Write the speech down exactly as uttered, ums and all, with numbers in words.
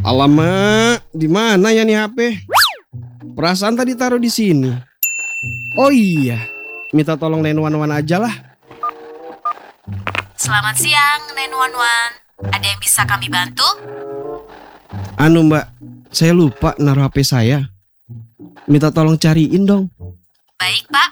Alamak, di mana ya nih H P? Perasaan tadi taruh di sini. Oh iya, minta tolong sembilan satu satu aja lah. Selamat siang, sembilan satu satu. Ada yang bisa kami bantu? Anu mbak, saya lupa naruh H P saya. Minta tolong cariin dong. Baik, Pak.